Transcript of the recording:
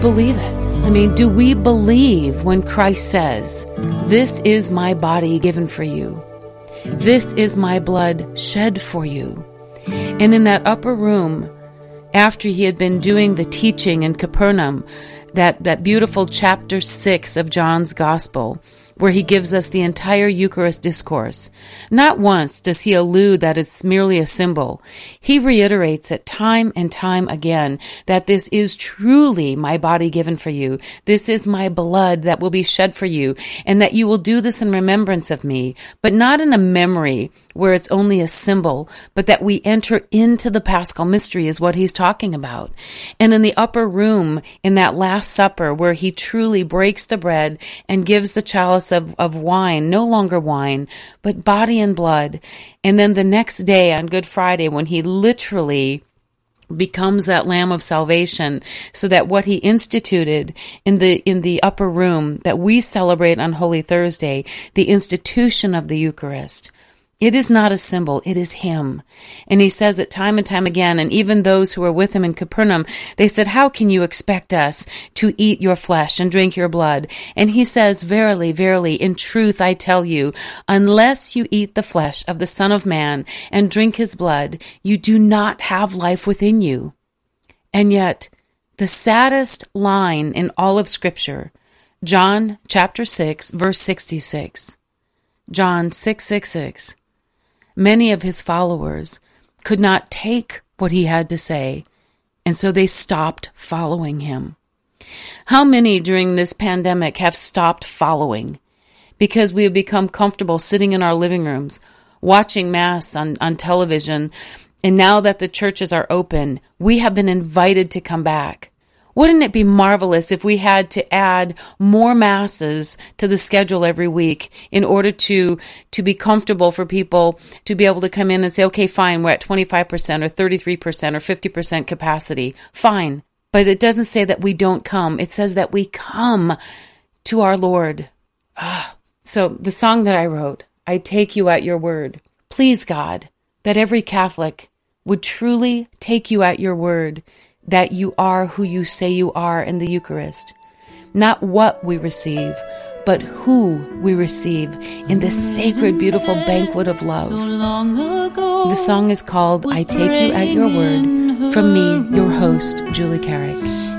believe it? I mean, do we believe when Christ says, "This is my body given for you. This is my blood shed for you"? And in that upper room, after he had been doing the teaching in Capernaum, that beautiful chapter 6 of John's Gospel, where he gives us the entire Eucharist discourse. Not once does he allude that it's merely a symbol. He reiterates it time and time again that this is truly my body given for you. This is my blood that will be shed for you, and that you will do this in remembrance of me, but not in a memory where it's only a symbol, but that we enter into the Paschal mystery is what he's talking about. And in the upper room, in that Last Supper, where he truly breaks the bread and gives the chalice of wine, no longer wine, but body and blood. And then the next day on Good Friday, when he literally becomes that Lamb of salvation, so that what he instituted in the upper room that we celebrate on Holy Thursday, the institution of the Eucharist, it is not a symbol, it is him. And he says it time and time again, and even those who were with him in Capernaum, they said, "How can you expect us to eat your flesh and drink your blood?" And he says, "Verily, verily, in truth I tell you, unless you eat the flesh of the Son of Man and drink his blood, you do not have life within you." And yet, the saddest line in all of Scripture, John chapter 6, verse 66. John 6:66. Many of his followers could not take what he had to say, and so they stopped following him. How many during this pandemic have stopped following because we have become comfortable sitting in our living rooms, watching Mass on television, and now that the churches are open, we have been invited to come back. Wouldn't it be marvelous if we had to add more Masses to the schedule every week in order to be comfortable for people to be able to come in and say, okay, fine, we're at 25% or 33% or 50% capacity. Fine. But it doesn't say that we don't come. It says that we come to our Lord. So the song that I wrote, I take you at your word. Please, God, that every Catholic would truly take you at your word, that you are who you say you are in the Eucharist. Not what we receive, but who we receive in this sacred, beautiful banquet of love. The song is called I Take You at Your Word, from me, your host, Julie Carrick.